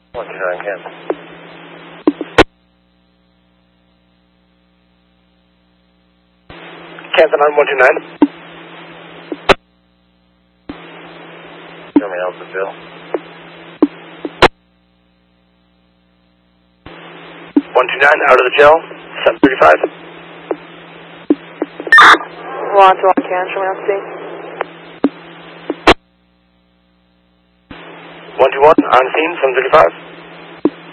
129 cancel. Cancel on 129. Show me Alphaville. 129 out of the gel, 735. 121 can, show me LC. 121 on scene, 735.